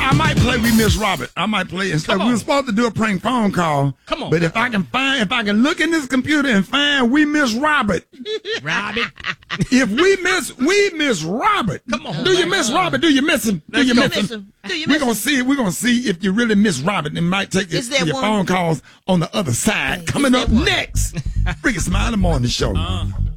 I might play We Miss Robert. I might play instead. We were supposed to do a prank phone call. Come on. But if I can look in this computer and find We Miss Robert. Robert. If we miss Robert. Come on. Do you miss Robert? Do you miss him? Do you miss him? We're gonna see if you really miss Robert. It might take your phone calls on the other side. Coming up next. Freaking Smile in the Morning Show.